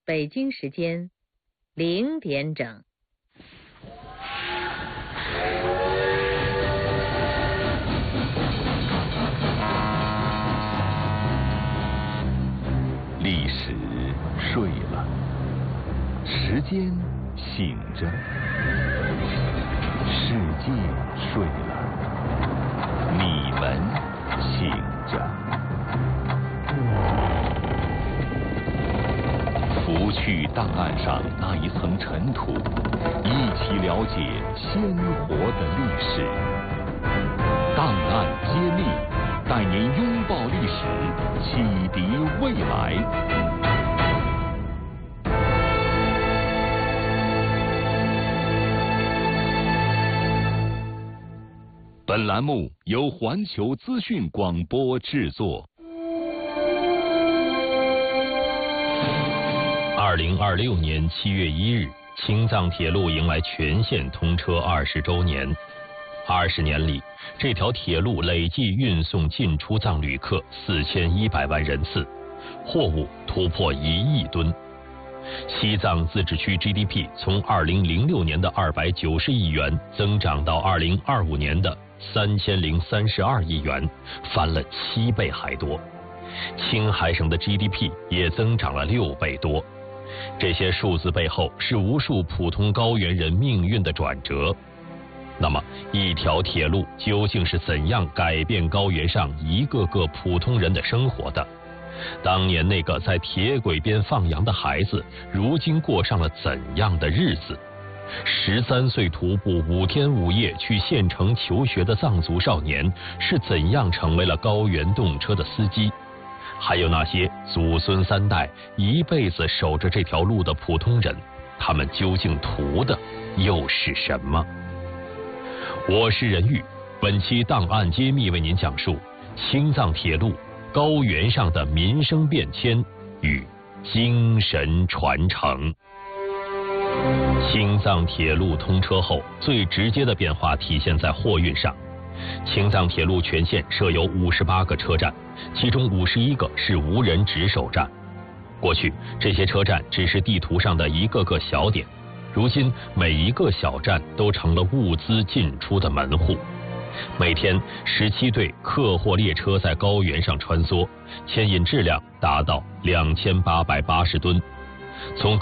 北京时间0点整。 历史睡了，时间醒着，世界睡了，你们醒着。拂去档案上那一层尘土，一起了解鲜活的历史。档案揭秘，带您拥抱历史，启迪未来。本栏目由环球资讯广播制作。 2026年7月1日，青藏铁路迎来全线通车20周年。20年里，这条铁路累计运送进出藏旅客4100万人次，货物突破1亿吨。西藏自治区 GDP 从2006年的290亿元增长到2025年的3032亿元，翻了7倍还多。青海省的 GDP 也增长了6倍多。这些数字背后是无数普通高原人命运的转折。那么，一条铁路究竟是怎样改变高原上一个个普通人的生活的？当年那个在铁轨边放羊的孩子，如今过上了怎样的日子？13岁徒步5天5夜去县城求学的藏族少年，是怎样成为了高原动车的司机？还有那些祖孙3代一辈子守着这条路的普通人，他们究竟图的又是什么？我是任玉，本期档案揭秘为您讲述青藏铁路高原上的民生变迁与精神传承。青藏铁路通车后，最直接的变化体现在货运上。青藏铁路全线设有58个车站，其中51个是无人值守站。过去，这些车站只是地图上的一个个小点，如今每一个小站都成了物资进出的门户。每天17对客货列车在高原上穿梭，牵引质量达到2880吨。从